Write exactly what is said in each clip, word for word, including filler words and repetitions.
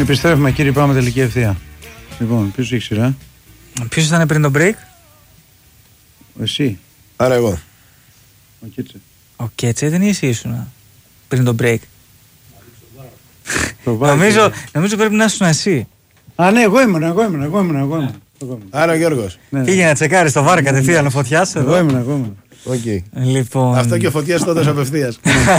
Επιστρέφουμε κύριε, πάμε τελική ευθεία. Λοιπόν, ποιος έχει σειρά? Ποιος ήταν πριν το break? Εσύ. Άρα εγώ. Ο Κίτσε. Ο Κίτσε δεν είσαι ήσουνα πριν το break. Το νομίζω, νομίζω πρέπει να ήσουν εσύ. Α, ναι, εγώ ήμουν, εγώ ήμουν, εγώ ήμουν, εγώ ήμουν. Άρα ο Γιώργος. Ναι. Πήγε να τσεκάρει το βάρ κατευθείαν ο Φωτιάς εδώ. Εγώ ήμουν, εγώ ήμουν. Okay. Λοιπόν... Αυτό και ο Φωτιάς τότε απευθείας.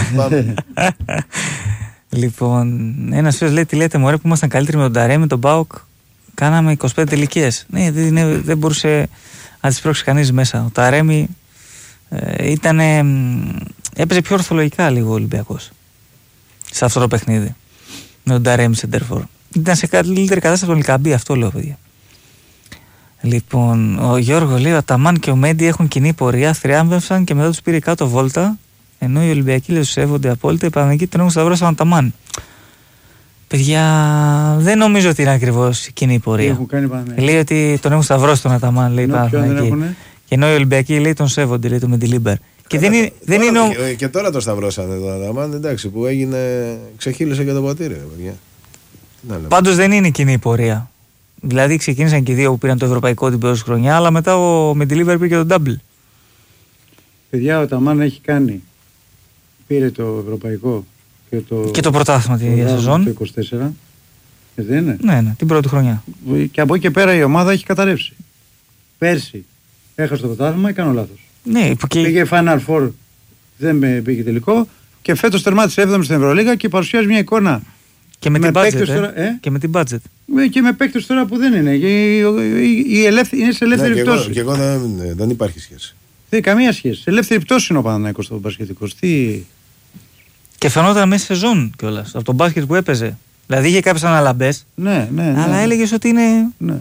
Λοιπόν, ένας φίλος λέει: τι λέτε, μωρέ, που ήμασταν καλύτεροι με τον Ταρέμι, με τον Μπάουκ. Κάναμε είκοσι πέντε τελικές. Ναι, δεν, δεν μπορούσε να τις πρόξει κανείς μέσα. Ο Ταρέμι ε, ήταν. Ε, έπαιζε πιο ορθολογικά λίγο ο Ολυμπιακός σε αυτό το παιχνίδι. Με τον Ταρέμι Σεντερφόρ. Ήταν σε καλύτερη κατάσταση από τον Λικαμπή, αυτό λέω, παιδιά. Λοιπόν, ο Γιώργο λέει: ο Αταμάν και ο Μέντι έχουν κοινή πορεία, θριάμβευσαν και μετά τους πήρε κάτω βόλτα. Ενώ οι Ολυμπιακοί λέει, τους σέβονται απόλυτα, οι Παναγικοί τον έχουν σταυρώσει στον Αταμάν. Παιδιά, δεν νομίζω ότι είναι ακριβώς η κοινή πορεία. Λέει ότι τον έχουν σταυρώσει τον Αταμάν, λέει οι Παναγικοί. Και ενώ οι Ολυμπιακοί λέει τον σέβονται, λέει τον Μεντιλίμπερ. Και, δεν είναι, δεν είναι ο... και, και τώρα το σταυρώσανε τον Αταμάν, εντάξει, που έγινε, ξεχύλισε και το ποτήρι, παιδιά. Πάντως δεν είναι η κοινή πορεία. Δηλαδή ξεκίνησαν και οι δύο που πήραν το ευρωπαϊκό την πρώτη χρονιά, αλλά μετά ο Μεντιλίμπερ πήρε και τον double. Παιδιά, ο Ταμάν έχει κάνει. Πήρε το ευρωπαϊκό και το, και το πρωτάθλημα την ίδια σεζόν. Το είκοσι τέσσερα. Ε, δεν είναι. Ναι, ναι, την πρώτη χρονιά. Και από εκεί και πέρα η ομάδα έχει καταρρεύσει. Πέρσι έχασε το πρωτάθλημα, έκανε λάθος. Ναι, και... πήγε Final Four, δεν πήγε τελικό. Και φέτος τερμάτισε έβδομη στην Ευρωλίγα και παρουσιάζει μια εικόνα. Και με, με την budget. Τώρα, ε? Και με την budget. Και με παίκτες τώρα που δεν είναι. Η, η, η ελεύθερη, είναι σε ελεύθερη ναι, πτώση. Και εγώ, και εγώ δεν, δεν υπάρχει σχέση. Δεν καμία σχέση. Σε ελεύθερη πτώση είναι ο Παναθηναϊκός στο μπασκετικό. Τι... Και φαινόταν μέσα σε σεζόν κιόλας. Από τον μπάσκετ που έπαιζε. Δηλαδή είχε κάποιες αναλαμπές. Ναι, ναι, ναι. Αλλά έλεγες ότι είναι. Ναι.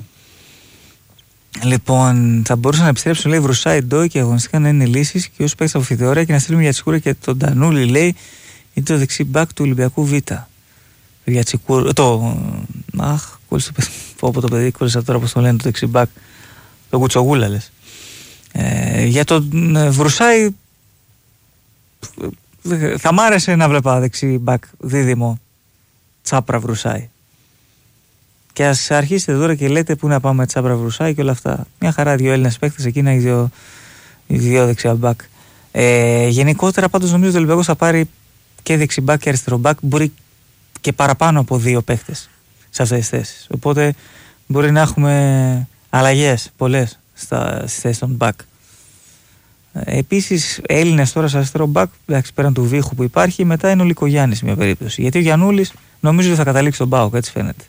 Λοιπόν, θα μπορούσαν να επιστρέψουν, λέει, Βρουσάι Ντόι και αγωνιστικά να είναι λύσεις και όσοι παίξουν από Φιδεωρία και να στείλουμε για Τσικούρα και τον Τανούλη, λέει, είναι το δεξί μπακ του Ολυμπιακού Β. Για Τσικούρα. Το. Αχ, κόλλησε το παιδί. Από το παιδί, κόλλησε τώρα όπως το λένε το δεξί μπακ. Το Κουτσογούλα, λες. Ε, για τον ε, Βρουσάι θα μ' άρεσε να βλέπα δεξί μπακ δίδυμο Τσάπρα Βρουσάι. Και ας αρχίσετε τώρα και λέτε πού να πάμε Τσάπρα Βρουσάι και όλα αυτά. Μια χαρά, δύο Έλληνες παίκτες, εκείνα οι δύο, οι δύο δεξιά μπακ. Ε, γενικότερα πάντως νομίζω ότι ο Ολυμπιακός θα πάρει και δεξί μπακ και αριστερό μπακ, μπορεί και παραπάνω από δύο παίκτες σε αυτές τις θέσεις. Οπότε μπορεί να έχουμε αλλαγές πολλές στις θέσεις των μπακ. Επίσης Έλληνες τώρα σε αριστερό μπακ, εντάξει, πέραν του Βίχου που υπάρχει, μετά είναι ο Λικογιάννης μια περίπτωση. Γιατί ο Γιαννούλης νομίζω ότι θα καταλήξει τον ΠΑΟΚ, έτσι φαίνεται.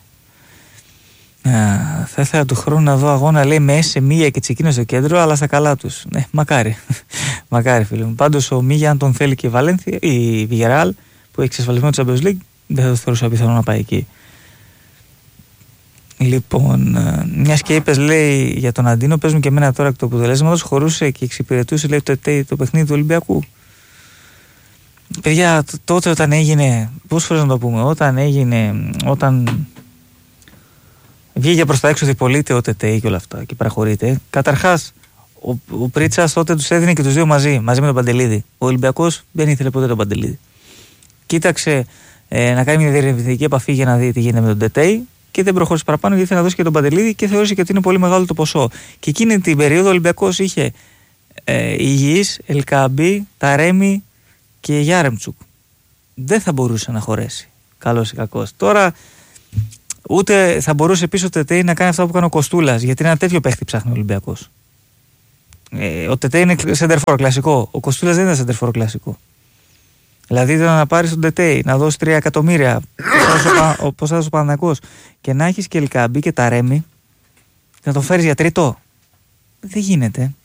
Α, θα ήθελα του χρόνου να δω αγώνα, λέει, με Έσε, Μίγια και Τσικίνο στο κέντρο, αλλά στα καλά τους. Ναι, μακάρι. Μακάρι, φίλε μου. Πάντως ο Μίγια, αν τον θέλει και η Βαλένθια, η Βιγεράλ, που έχει εξασφαλισμένο το Champions League, δεν θα το θεωρούσα πιθανό να πάει εκεί. Λοιπόν, μια και είπες, λέει, για τον Αντίνο, παίζουν και εμένα τώρα εκ του αποτελέσματος, χωρούσε και εξυπηρετούσε, λέει, το, το παιχνίδι του Ολυμπιακού. Παιδιά, τότε όταν έγινε, πώς φορές να το πούμε, όταν έγινε, όταν βγήκε προς τα έξω διπολείται ο ΤΕΤΕΙ και όλα αυτά και παραχωρείται. Καταρχάς, ο, ο Πρίτσας τότε τους έδινε και τους δύο μαζί, μαζί με τον Παντελίδη. Ο Ολυμπιακός δεν ήθελε ποτέ τον Παντελίδη. Κοίταξε ε, να κάνει μια διερευνητική επαφή για να δει τι γίνεται με τον ΤΕΤΕΙ και δεν προχώρησε παραπάνω γιατί ήθελε να δώσει και τον Παντελίδη και θεώρησε και ότι είναι πολύ μεγάλο το ποσό. Και εκείνη την περίοδο ο Ολυμπιακός είχε ε, Υγιής, Ελκαμπή, Ταρέμι και Γιάρεμτσουκ. Δεν θα μπορούσε να χωρέσει. Καλός ή κακός. Τώρα ούτε θα μπορούσε πίσω ο ΤΕΤΕΙ να κάνει αυτά που κάνει ο Κοστούλας, γιατί είναι ένα τέτοιο παίχτη ψάχνει ο Ολυμπιακός. Ε, ο ΤΕΤΕΙ είναι σεντερφόρ κλασικό. Ο Κοστούλας δεν ήταν σεντερφόρ κλασικό. Δηλαδή ήταν να πάρει τον ΤΕΤΕΙ, να δώσει τρία εκατομμύρια, πώς θα δώσει ο Παναθηναϊκός, και να έχει και Ελκαμπή και Ταρέμι, να τον φέρει για τρίτο. Δεν γίνεται.